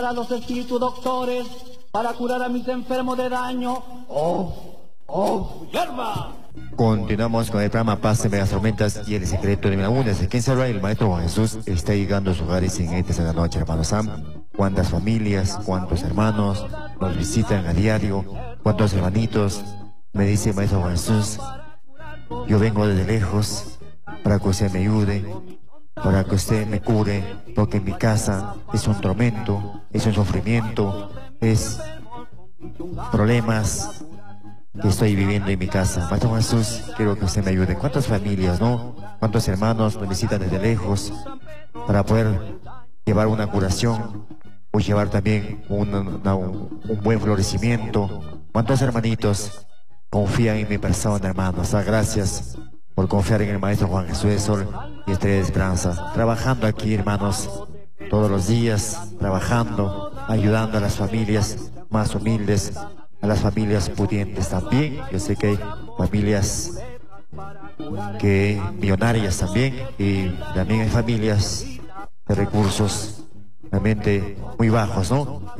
a los espíritus doctores para curar a mis enfermos de daño. ¡Oh, hierba! Continuamos con el programa Paz en Megas Tormentas y el secreto de Milagunas. Aquí en Salva, el Maestro Juan Jesús está llegando a sus hogares en esta de la noche, hermano Sam. Cuántas familias, cuántos hermanos nos visitan a diario, cuántos hermanitos. Me dice el Maestro Juan Jesús, yo vengo desde lejos para que usted me ayude, para que usted me cure, porque en mi casa es un tormento, es un sufrimiento, es problemas que estoy viviendo en mi casa. Maestro Jesús, quiero que usted me ayude. ¿Cuántas familias, no? ¿Cuántos hermanos me visitan desde lejos para poder llevar una curación o llevar también un buen florecimiento? ¿Cuántos hermanitos confían en mi persona, hermanos? Gracias por confiar en el Maestro Juan Jesús de Sol y Estrella de Esperanza. Trabajando aquí, hermanos, todos los días, trabajando, ayudando a las familias más humildes, a las familias pudientes también. Yo sé que hay familias millonarias también, y también hay familias de recursos realmente muy bajos, ¿no?